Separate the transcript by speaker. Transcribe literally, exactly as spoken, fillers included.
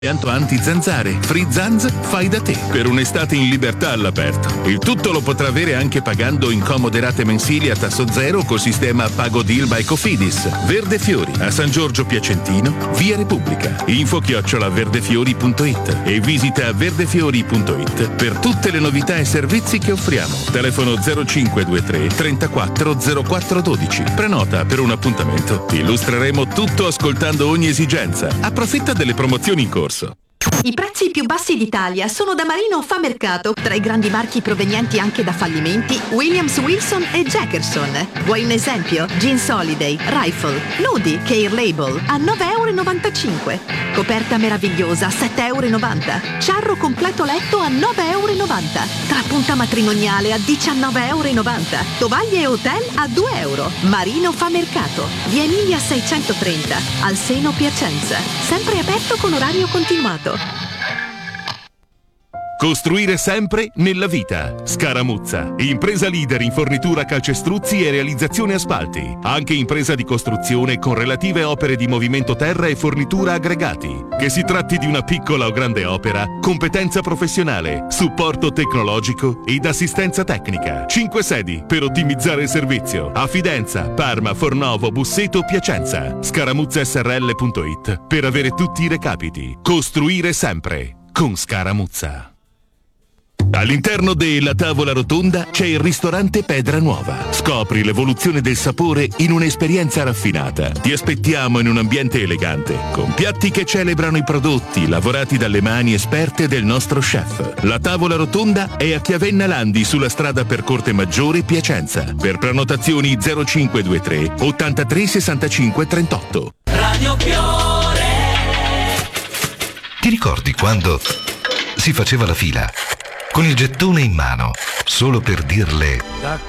Speaker 1: Impianto anti-zanzare, Free Zanz, fai da te, per un'estate in libertà all'aperto. Il tutto lo potrà avere anche pagando in comode rate mensili a tasso zero col sistema Pago Deal by Cofidis. Verde Fiori, a San Giorgio Piacentino, via Repubblica. Info chiocciola verdefiori punto it e visita verdefiori punto it per tutte le novità e servizi che offriamo. Telefono zero cinque due tre trentaquattro zero quattro dodici. Prenota per un appuntamento. Ti illustreremo tutto ascoltando ogni esigenza. Approfitta delle promozioni in corso.
Speaker 2: I prezzi più bassi d'Italia sono da Marino Fa Mercato. Tra i grandi marchi provenienti anche da fallimenti, Williams Wilson e Jackerson. Vuoi un esempio? Jeans Holiday, Rifle, Nudi, Care Label a nove e novantacinque euro. Coperta meravigliosa a sette e novanta euro. Ciarro completo letto a nove e novanta euro. Trapunta matrimoniale a diciannove e novanta euro. Tovaglie e hotel a due euro. Marino Fa Mercato. Via Emilia seicentotrenta, al Seno Piacenza. Sempre aperto con orario continuato.
Speaker 1: Costruire sempre nella vita. Scaramuzza, impresa leader in fornitura calcestruzzi e realizzazione asfalti. Anche impresa di costruzione con relative opere di movimento terra e fornitura aggregati. Che si tratti di una piccola o grande opera, competenza professionale, supporto tecnologico ed assistenza tecnica. Cinque sedi per ottimizzare il servizio. A Fidenza, Parma, Fornovo, Busseto, Piacenza. scaramuzza s r l punto it per avere tutti i recapiti. Costruire sempre con Scaramuzza. All'interno della tavola rotonda c'è il ristorante Pedra Nuova. Scopri l'evoluzione del sapore in un'esperienza raffinata. Ti aspettiamo in un ambiente elegante, con piatti che celebrano i prodotti lavorati dalle mani esperte del nostro chef. La tavola rotonda è a Chiavenna Landi, sulla strada per Corte Maggiore, Piacenza. Per prenotazioni zero cinque due tre ottantatré sessantacinque trentotto.
Speaker 3: Radio Fiore.
Speaker 4: Ti ricordi quando si faceva la fila con il gettone in mano, solo per dirle